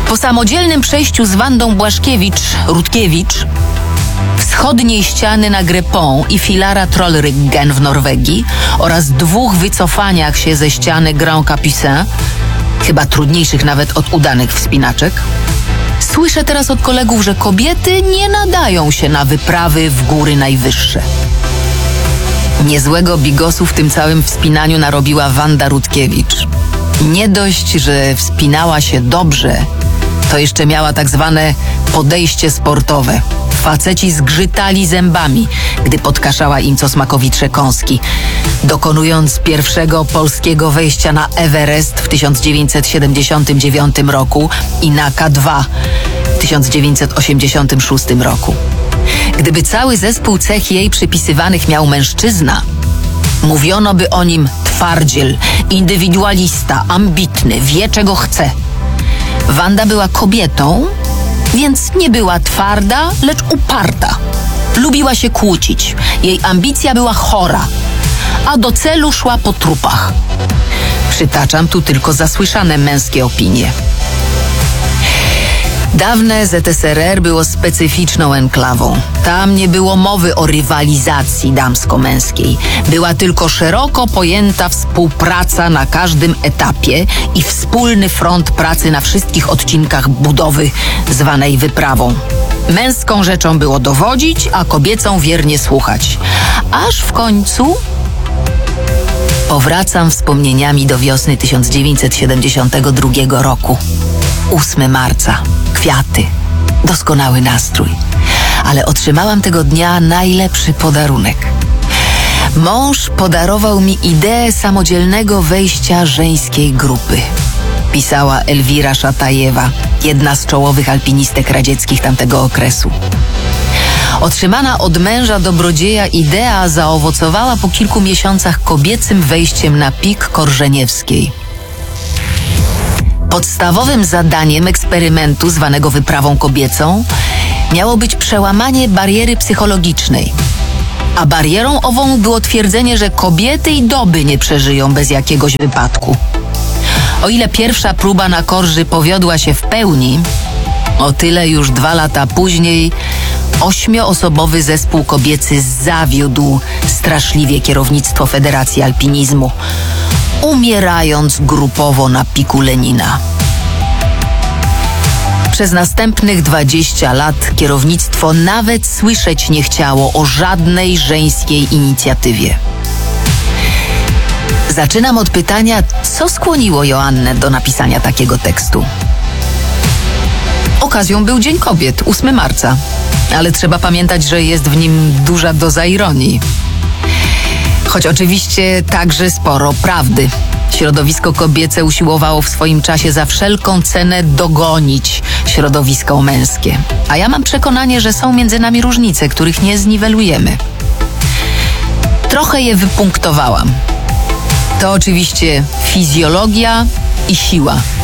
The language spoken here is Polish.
Po samodzielnym przejściu z Wandą Błaszkiewicz-Rutkiewicz wschodniej ściany na Grepon i filara Trollryggen w Norwegii oraz 2 wycofaniach się ze ściany Grand Capucin, chyba trudniejszych nawet od udanych wspinaczek, słyszę teraz od kolegów, że kobiety nie nadają się na wyprawy w góry najwyższe. Niezłego bigosu w tym całym wspinaniu narobiła Wanda Rutkiewicz. Nie dość, że wspinała się dobrze, to jeszcze miała tak zwane podejście sportowe. Faceci zgrzytali zębami, gdy podkaszała im co smakowicze kąski, dokonując pierwszego polskiego wejścia na Everest w 1979 roku i na K2 w 1986 roku. Gdyby cały zespół cech jej przypisywanych miał mężczyzna, mówiono by o nim twardziel, indywidualista, ambitny, wie czego chce. Wanda była kobietą, więc nie była twarda, lecz uparta. Lubiła się kłócić. Jej ambicja była chora, a do celu szła po trupach. Przytaczam tu tylko zasłyszane męskie opinie. Dawne ZSRR było specyficzną enklawą. Tam nie było mowy o rywalizacji damsko-męskiej. Była tylko szeroko pojęta współpraca na każdym etapie i wspólny front pracy na wszystkich odcinkach budowy zwanej wyprawą. Męską rzeczą było dowodzić, a kobiecą wiernie słuchać. Aż w końcu powracam wspomnieniami do wiosny 1972 roku. 8 marca. Kwiaty. Doskonały nastrój. Ale otrzymałam tego dnia najlepszy podarunek. Mąż podarował mi ideę samodzielnego wejścia żeńskiej grupy. Pisała Elwira Szatajewa, jedna z czołowych alpinistek radzieckich tamtego okresu. Otrzymana od męża dobrodzieja idea zaowocowała po kilku miesiącach kobiecym wejściem na pik Korżeniewskiej. Podstawowym zadaniem eksperymentu zwanego wyprawą kobiecą miało być przełamanie bariery psychologicznej. A barierą ową było twierdzenie, że kobiety i doby nie przeżyją bez jakiegoś wypadku. O ile pierwsza próba na Korży powiodła się w pełni, o tyle już 2 lata później 8-osobowy zespół kobiecy zawiódł straszliwie kierownictwo Federacji Alpinizmu, umierając grupowo na piku Lenina. Przez następnych 20 lat kierownictwo nawet słyszeć nie chciało o żadnej żeńskiej inicjatywie. Zaczynam od pytania, co skłoniło Joannę do napisania takiego tekstu. Okazją był Dzień Kobiet, 8 marca, ale trzeba pamiętać, że jest w nim duża doza ironii. Choć oczywiście także sporo prawdy. Środowisko kobiece usiłowało w swoim czasie za wszelką cenę dogonić środowisko męskie. A ja mam przekonanie, że są między nami różnice, których nie zniwelujemy. Trochę je wypunktowałam. To oczywiście fizjologia i siła.